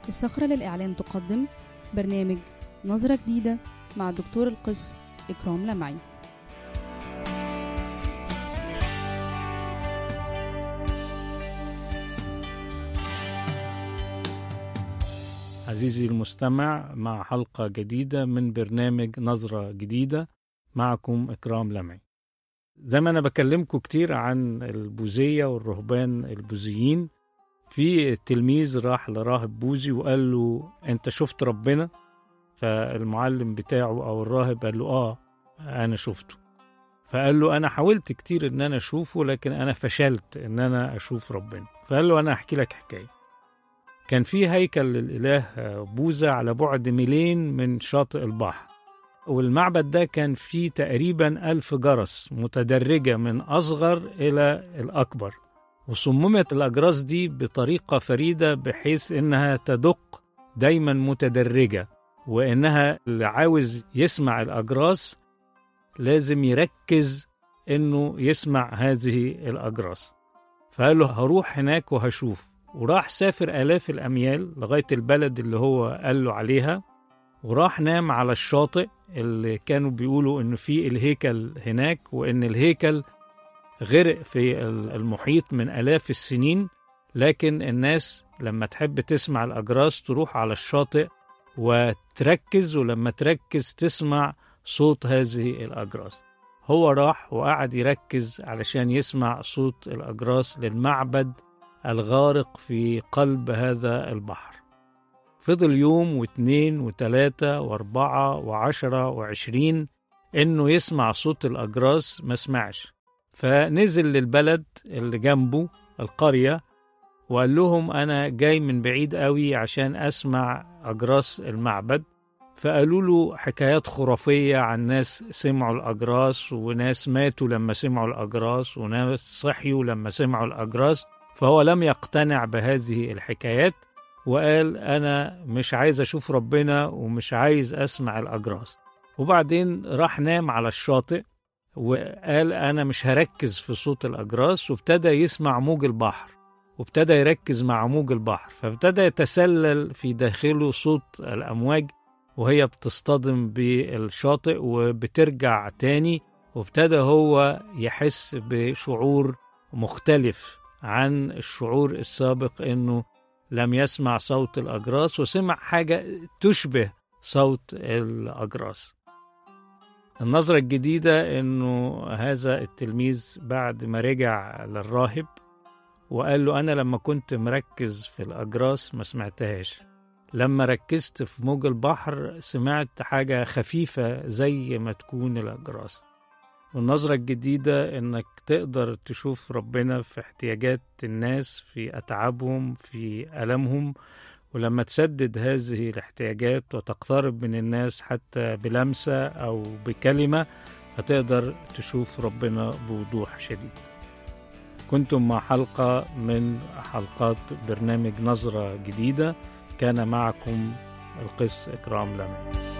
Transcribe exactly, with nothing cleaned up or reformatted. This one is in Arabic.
الصخرة للإعلام تقدم برنامج نظرة جديدة مع الدكتور القس إكرام لمعي. عزيزي المستمع، مع حلقة جديدة من برنامج نظرة جديدة. معكم إكرام لمعي. زي ما أنا بكلمكم كتير عن البوذية والرهبان البوذيين، في تلميذ راح لراهب بوذي وقال له أنت شفت ربنا؟ فالمعلم بتاعه أو الراهب قال له آه أنا شفته. فقال له أنا حاولت كتير إن أنا أشوفه، لكن أنا فشلت إن أنا أشوف ربنا. فقال له أنا أحكي لك حكاية. كان في هيكل للإله بوذا على بعد ميلين من شاطئ البحر، والمعبد ده كان فيه تقريبا ألف جرس متدرجة من أصغر إلى الأكبر، وصممت الأجراس دي بطريقة فريدة بحيث إنها تدق دايما متدرجة، وإنها اللي عاوز يسمع الأجراس لازم يركز إنه يسمع هذه الأجراس. فقال له هروح هناك وهشوف، وراح سافر آلاف الأميال لغاية البلد اللي هو قال له عليها، وراح نام على الشاطئ اللي كانوا بيقولوا إنه فيه الهيكل هناك، وإن الهيكل غرق في المحيط من آلاف السنين. لكن الناس لما تحب تسمع الأجراس تروح على الشاطئ وتركز، ولما تركز تسمع صوت هذه الأجراس. هو راح وقعد يركز علشان يسمع صوت الأجراس للمعبد الغارق في قلب هذا البحر. فضل يوم واثنين وثلاثة واربعة وعشرة وعشرين إنه يسمع صوت الأجراس، ما سمعش. فنزل للبلد اللي جنبه القرية وقال لهم أنا جاي من بعيد قوي عشان أسمع أجراس المعبد. فقالوا له حكايات خرافية عن ناس سمعوا الأجراس، وناس ماتوا لما سمعوا الأجراس، وناس صحيوا لما سمعوا الأجراس. فهو لم يقتنع بهذه الحكايات وقال أنا مش عايز أشوف ربنا ومش عايز أسمع الأجراس. وبعدين راح نام على الشاطئ وقال أنا مش هركز في صوت الأجراس، وابتدى يسمع موج البحر، وابتدى يركز مع موج البحر. فابتدى يتسلل في داخله صوت الأمواج وهي بتصطدم بالشاطئ وبترجع تاني، وابتدى هو يحس بشعور مختلف عن الشعور السابق، إنه لم يسمع صوت الأجراس وسمع حاجة تشبه صوت الأجراس. النظرة الجديدة إنه هذا التلميذ بعد ما رجع للراهب وقال له أنا لما كنت مركز في الأجراس ما سمعتهاش، لما ركزت في موج البحر سمعت حاجة خفيفة زي ما تكون الأجراس. والنظرة الجديدة إنك تقدر تشوف ربنا في احتياجات الناس، في أتعابهم، في ألمهم، ولما تسدد هذه الاحتياجات وتقترب من الناس حتى بلمسة أو بكلمة هتقدر تشوف ربنا بوضوح شديد. كنتم مع حلقة من حلقات برنامج نظرة جديدة. كان معكم القس إكرام لمعي.